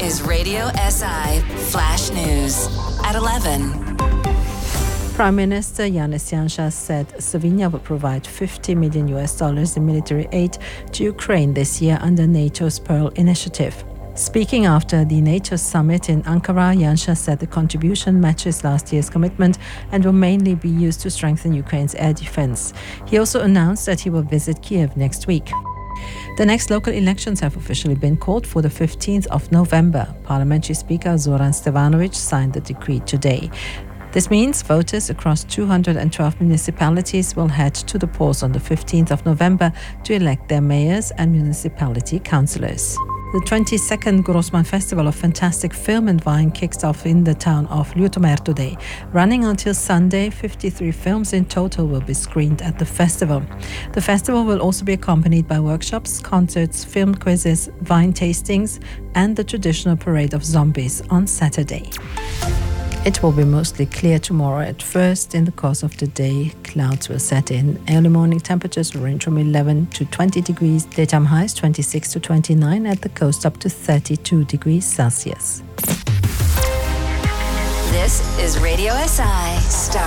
is Radio SI Flash News at 11. Prime Minister Yanis Janša said Slovenia will provide $50 million in military aid to Ukraine this year under NATO's Pearl Initiative. Speaking after the NATO summit in Ankara, Janša said the contribution matches last year's commitment and will mainly be used to strengthen Ukraine's air defense. He also announced that he will visit Kiev next week. The next local elections have officially been called for the 15th of November. Parliamentary Speaker Zoran Stevanovic signed the decree today. This means voters across 212 municipalities will head to the polls on the 15th of November to elect their mayors and municipality councillors. The 22nd Grossman Festival of Fantastic Film and Wine kicks off in the town of Ljutomer today. Running until Sunday, 53 films in total will be screened at the festival. The festival will also be accompanied by workshops, concerts, film quizzes, wine tastings, and the traditional parade of zombies on Saturday. It will be mostly clear tomorrow at first. In the course of the day, clouds will set in. Early morning temperatures will range from 11 to 20 degrees. Daytime highs 26 to 29, at the coast up to 32 degrees Celsius. This is Radio SI Star.